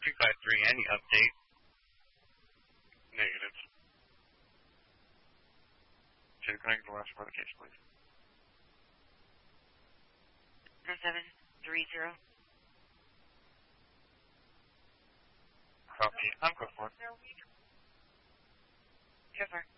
253, any update? Negative. Can you connect the last part of the case, please? 730. Copy. I'm good for it. Yes, sir.